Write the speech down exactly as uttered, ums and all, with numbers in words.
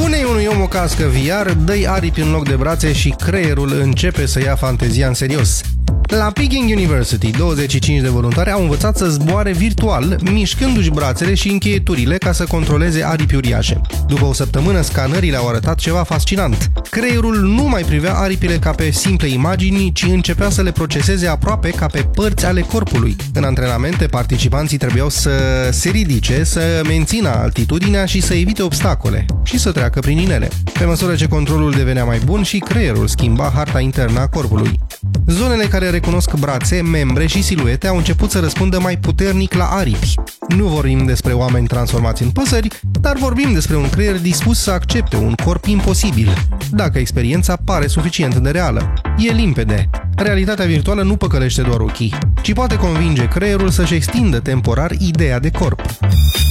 Pune-i unui om o cască V R, dă-i aripi în loc de brațe și creierul începe să ia fantezia în serios. La Peking University, douăzeci și cinci de voluntari au învățat să zboare virtual, mișcându-și brațele și încheieturile ca să controleze aripi uriașe. După o săptămână, scanările au arătat ceva fascinant. Creierul nu mai privea aripile ca pe simple imagini, ci începea să le proceseze aproape ca pe părți ale corpului. În antrenamente, participanții trebuiau să se ridice, să mențină altitudinea și să evite obstacole și să treacă prin inele. Pe măsură ce controlul devenea mai bun și creierul schimba harta internă a corpului. Zonele care recunosc brațe, membre și siluete au început să răspundă mai puternic la aripi. Nu vorbim despre oameni transformați în păsări, dar vorbim despre un creier dispus să accepte un corp imposibil, dacă experiența pare suficient de reală. E limpede. Realitatea virtuală nu păcălește doar ochii, ci poate convinge creierul să-și extindă temporar ideea de corp.